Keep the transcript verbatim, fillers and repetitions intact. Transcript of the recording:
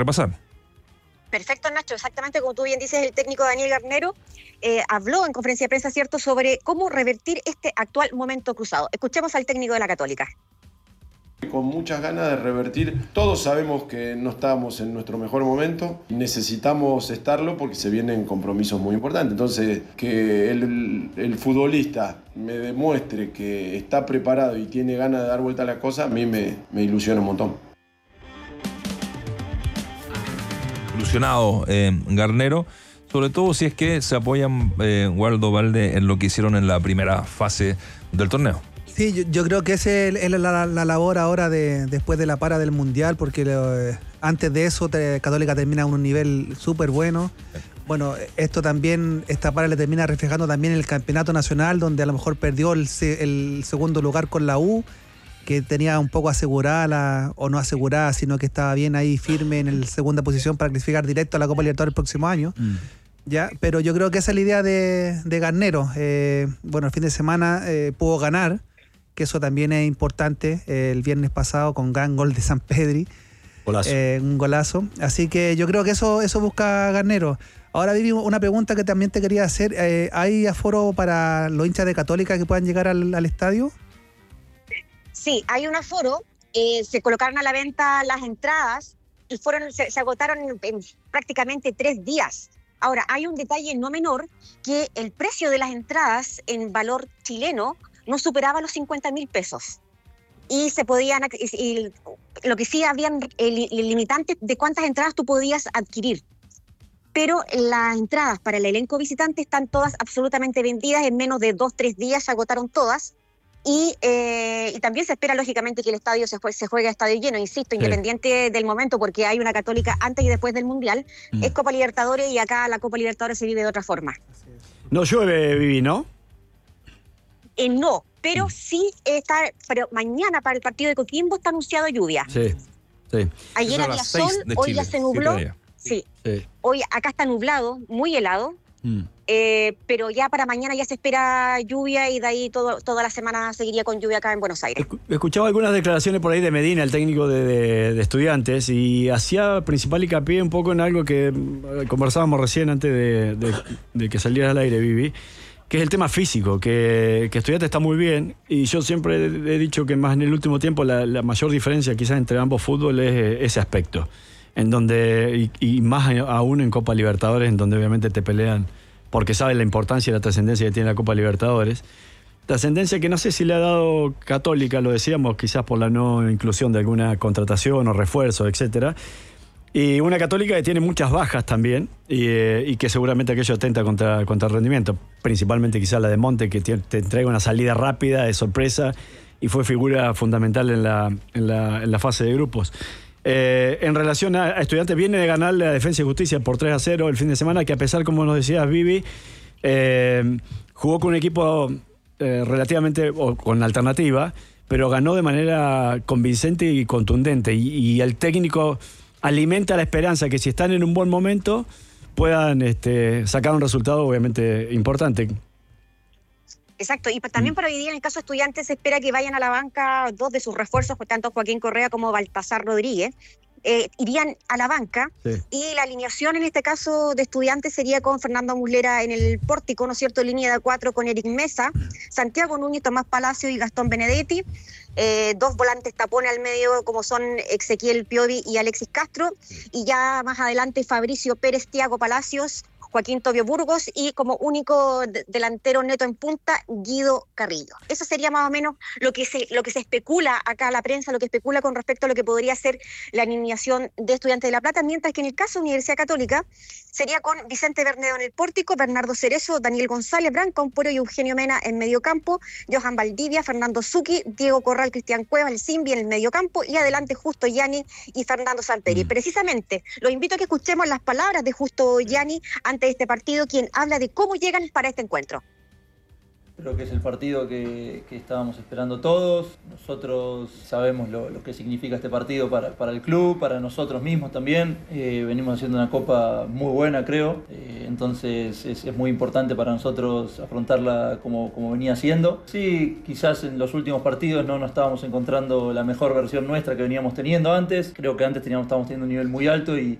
repasar. Perfecto, Nacho. Exactamente como tú bien dices, el técnico Daniel Garnero eh, habló en conferencia de prensa, ¿cierto?, sobre cómo revertir este actual momento cruzado. Escuchemos al técnico de la Católica. Con muchas ganas de revertir. Todos sabemos que no estamos en nuestro mejor momento. Necesitamos estarlo porque se vienen compromisos muy importantes. Entonces, que el, el futbolista me demuestre que está preparado y tiene ganas de dar vuelta a las cosas, a mí me, me ilusiona un montón. Ilusionado eh, Garnero, sobre todo si es que se apoyan eh, Waldo Valde en lo que hicieron en la primera fase del torneo. Sí, yo, yo creo que esa es la, la labor ahora de después de la para del Mundial, porque eh, antes de eso te, Católica termina a un nivel súper bueno. Bueno, esto también, esta para le termina reflejando también el campeonato nacional, donde a lo mejor perdió el, el segundo lugar con la U, que tenía un poco asegurada, la, o no asegurada, sino que estaba bien ahí firme en la segunda posición para clasificar directo a la Copa Libertadores el próximo año. Mm. Ya, pero yo creo que esa es la idea de, de Garnero. Eh, bueno, el fin de semana eh, pudo ganar, que eso también es importante, eh, el viernes pasado con gran gol de Sampedri. Golazo. Eh, un golazo. Así que yo creo que eso, eso busca Garnero. Ahora, Vivi, una pregunta que también te quería hacer. Eh, ¿Hay aforo para los hinchas de Católica que puedan llegar al, al estadio? Sí, hay un aforo, eh, se colocaron a la venta las entradas y fueron, se, se agotaron en, en prácticamente tres días. Ahora, hay un detalle no menor, que el precio de las entradas en valor chileno no superaba los cincuenta mil pesos. Y se podían, y, y, lo que sí habían el, el limitante de cuántas entradas tú podías adquirir. Pero las entradas para el elenco visitante están todas absolutamente vendidas, en menos de dos, tres días se agotaron todas. Y, eh, y también se espera, lógicamente, que el estadio se, fue, se juegue a estadio lleno, insisto, sí. Independiente del momento, porque hay una Católica antes y después del Mundial. Mm. Es Copa Libertadores y acá la Copa Libertadores se vive de otra forma. No llueve, Vivi, ¿no? Eh, no, pero mm. sí está, pero mañana para el partido de Coquimbo está anunciado lluvia. Sí, sí. Ayer había sol, hoy ya se nubló. Sí. sí, hoy acá está nublado, muy helado. Mm. Eh, pero ya para mañana ya se espera lluvia y de ahí todo, toda la semana seguiría con lluvia acá en Buenos Aires. Escuchaba algunas declaraciones por ahí de Medina, el técnico de, de, de Estudiantes, y hacía principal hincapié un poco en algo que conversábamos recién antes de, de, de que salieras al aire, Vivi, que es el tema físico, que, que Estudiantes está muy bien, y yo siempre he dicho que más en el último tiempo la, la mayor diferencia quizás entre ambos fútbol es ese aspecto, en donde, y, y más aún en Copa Libertadores, en donde obviamente te pelean porque saben la importancia y la trascendencia que tiene la Copa Libertadores. Trascendencia que no sé si le ha dado Católica, lo decíamos, quizás por la no inclusión de alguna contratación o refuerzo, etcétera. Y una Católica que tiene muchas bajas también, y, eh, y que seguramente aquello atenta contra, contra el rendimiento. Principalmente quizás la de Monte, que te, te entrega una salida rápida, de sorpresa, y fue figura fundamental en la, en la, en la fase de grupos. Eh, en relación a, a Estudiantes, viene de ganarle a Defensa y Justicia por tres a cero el fin de semana, que a pesar, como nos decías, Vivi, eh, jugó con un equipo eh, relativamente o con alternativa, pero ganó de manera convincente y contundente, y, y el técnico alimenta la esperanza que si están en un buen momento puedan este, sacar un resultado obviamente importante. Exacto, y también para hoy día en el caso de Estudiantes se espera que vayan a la banca dos de sus refuerzos, tanto Joaquín Correa como Baltasar Rodríguez, eh, irían a la banca, sí. Y la alineación en este caso de Estudiantes sería con Fernando Muslera en el pórtico, ¿no es cierto?, línea de cuatro con Eric Mesa, Santiago Núñez, Tomás Palacio y Gastón Benedetti, eh, dos volantes tapones al medio como son Ezequiel Piovi y Alexis Castro, y ya más adelante Fabricio Pérez, Thiago Palacios, Joaquín Tobio Burgos y como único de- delantero neto en punta, Guido Carrillo. Eso sería más o menos lo que se lo que se especula acá la prensa, lo que especula con respecto a lo que podría ser la alineación de Estudiantes de La Plata, mientras que en el caso de Universidad Católica sería con Vicente Bernedo en el pórtico, Bernardo Cerezo, Daniel González, Branco Ampuero y Eugenio Mena en medio campo, Johan Valdivia, Fernando Zucchi, Diego Corral, Cristian Cuevas, el Simbi en el medio campo y adelante Justo Gianni y Fernando Samperi. Mm. Precisamente, los invito a que escuchemos las palabras de Justo Gianni ante este partido, quien habla de cómo llegan para este encuentro. Creo que es el partido que, que estábamos esperando todos. Nosotros sabemos lo, lo que significa este partido para, para el club, para nosotros mismos también. Eh, venimos haciendo una copa muy buena, creo. Eh, entonces es, es muy importante para nosotros afrontarla como, como venía siendo. Sí, quizás en los últimos partidos no nos estábamos encontrando la mejor versión nuestra que veníamos teniendo antes. Creo que antes teníamos, estábamos teniendo un nivel muy alto y,